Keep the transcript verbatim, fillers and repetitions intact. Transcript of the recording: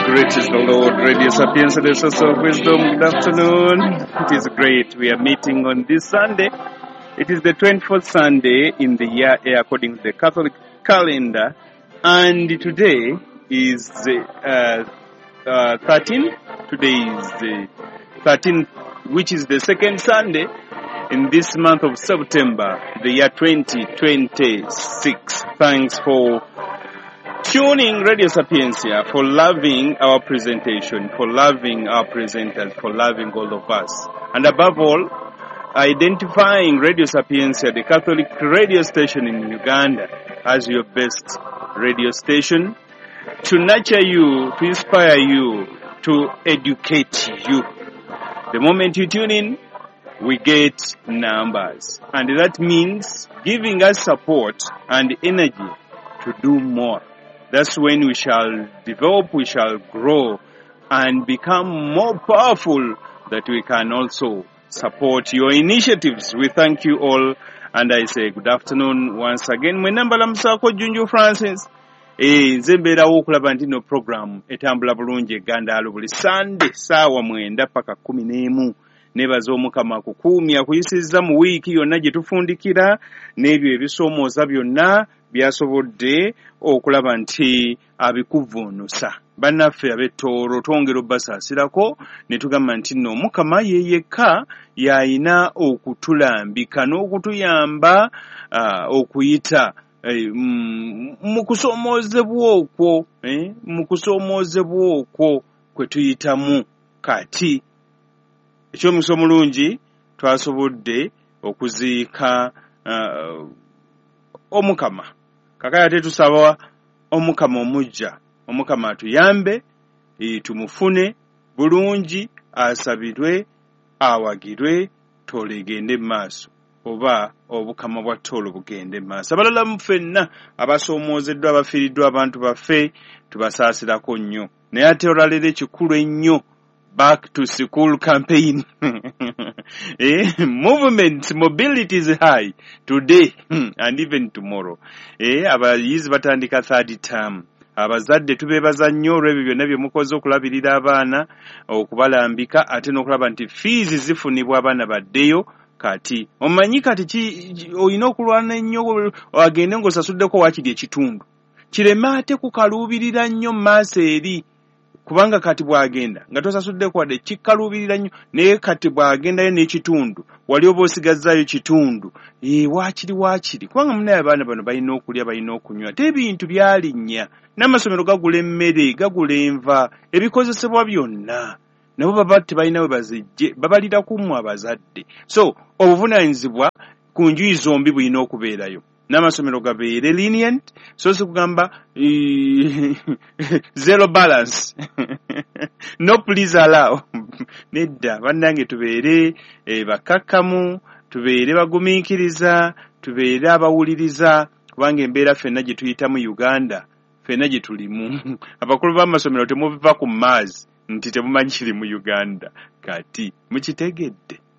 Great is the Lord. Radio Sapienza, the source of wisdom. Good afternoon. It is great. We are meeting on this Sunday. It is the twenty-fourth Sunday in the year according to the Catholic calendar. And today is uh, uh, thirteen. Today is the thirteenth, which is the second Sunday in this month of September, the year twenty twenty-six. Thanks for tuning Radio Sapienza, for loving our presentation, for loving our presenters, for loving all of us. And above all, identifying Radio Sapienza, the Catholic radio station in Uganda, as your best radio station, to nurture you, to inspire you, to educate you. The moment you tune in, we get numbers. And that means giving us support and energy to do more. That's when we shall develop, we shall grow and become more powerful, that we can also support your initiatives. We thank you all, and I say good afternoon once again. Mwe namba la Musako Junju Francis. Eh, nze mbeerawo okulaba nti no program etambula bulungi egandaalo buli Sunday saawa mwenda paka kumi n'emu. Nebaza Omukama kukuumya kuyisizza mu wiiki yonna gye tufundikira n'ebyo ebisoomooza byonna byasobodde okulaba nti abikuvuunusa. Bannaffe ab'ettoolo twongera obbasaasirako ne tugamba nti nno Omukama ye yekka y'ayina okutulambika n'okutuyamba uh, okuyita eh, mm, mu kusoomoozebwa okwo eh, mu kusoomoozebwa okwo kwe tuyitamu kati. Ekyomuso mulungi twasobodde okuziika uh, Omukama. Kakaya ate tusaba Omukama omujja. Omukama atuyambe, e, tumufune bulungi, asabirwe, awagirwe, tolegende maaso. Oba obukama bwa tolo bugende maaso. Abalala mufenna abasoomoozeddwa abafiiriddwa abantu baffe tubasaasirako nnyo. Naye ate olwaleero ekikulu ennyo, back to school campaign. eh, movement, mobility is high today and even tomorrow. Eh, abayizi batandika third term. Abazadde tubeebaza nnyo olw'ebyo byonna bye mukoze okulabirira abaana, okubalambika, ate n'okulaba nti fees zifunibwa abaana baddeyo. Kati omanyi kati ki olina okulwana ennyo agende ng'osasuddeko waakiri ekitundu. Kireme ate kukaluubirira nnyo maaso eri. Kubanga kati bwagenda nga tosasudde kwadde kikaluubirira nnyo, naye kati bwagendayo n'ekitundu wali oba osigazzaayo kitundu. Ee, waakiri waakiri kubanga munaye abaana bano balina okulya, balina okunywa, te ebintu byalinnya, n'amasomero gagula emmere, gagula enva, ebikozesebwa byonna nabo baba tebalina we bazijje, babalira ku mmwe abazadde. So obuvunaanyizibwa ku njuyi zombi bulina okubeerayo. N'amasomero gabeere lenient, so si kugamba uh, zero balance. No please allow. Nedda, bannange tubeere eh, bakakkamu, tubeere bagumiikiriza, tubeere abawuliriza, kubanga embeera ffenna gye tuyitamu Uganda, ffenna gye tulimu. Abakulu b'amasomero temubiva ku maazi nti temumanyi kiri mu Uganda. Kati mukitegedde.